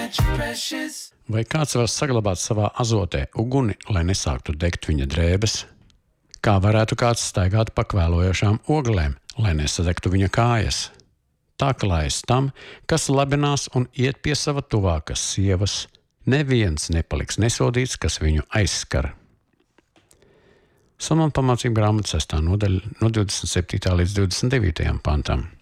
Vai kāds var saglabāt savā azotē uguni, lai nesāktu degt viņa drēbes? Kā varētu kāds staigāt pa kvēlojošām oglēm, lai nesadegtu viņa kājas? Tā klājas tam, kas labinās un iet pie sava tuvākas sievas. Neviens nepaliks nesodīts, kas viņu aizskar. Salmānu pamācību grāmata 6. nodaļa no 27. līdz 29. pantam.